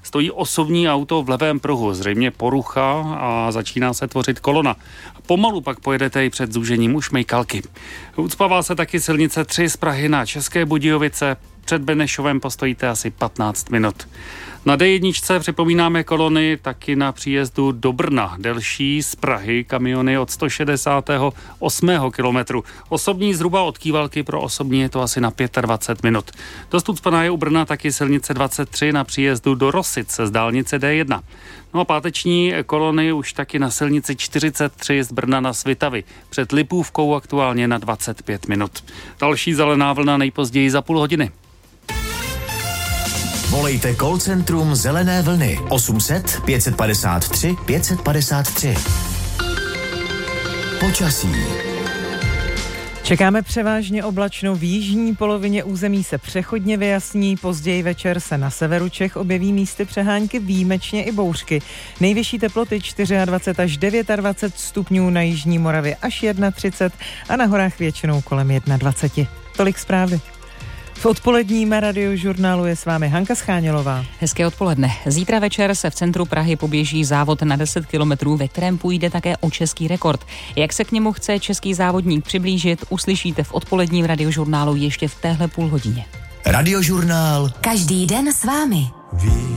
stojí osobní auto v levém pruhu, zřejmě porucha a začíná se tvořit kolona. Pomalu pak pojedete i před zúžením u Šmejkalky. Ucpává se taky silnice 3 z Prahy na České Budějovice. Před Benešovem postojíte asi 15 minut. Na D1 připomínáme kolony taky na příjezdu do Brna. Delší z Prahy kamiony od 168. kilometru. Osobní zhruba od Kývalky, pro osobní je to asi na 25 minut. Dost ucpaná je u Brna taky silnice 23 na příjezdu do Rosic z dálnice D1. No a páteční kolony už taky na silnici 43 z Brna na Svitavy. Před Lipůvkou aktuálně na 25 minut. Další zelená vlna nejpozději za půl hodiny. Volejte call centrum Zelené vlny 800 553 553. Počasí. Čekáme převážně oblačno, v jižní polovině území se přechodně vyjasní, později večer se na severu Čech objeví místy přehánky, výjimečně i bouřky. Nejvyšší teploty 24 až 29 stupňů, na jižní Moravě až 31 a na horách většinou kolem 21. Tolik zprávy. V odpoledním radiožurnálu je s vámi Hanka Schánělová. Hezké odpoledne. Zítra večer se v centru Prahy poběží závod na 10 kilometrů, ve kterém půjde také o český rekord. Jak se k němu chce český závodník přiblížit, uslyšíte v odpoledním radiožurnálu ještě v téhle půl hodině. Radiožurnál. Každý den s vámi.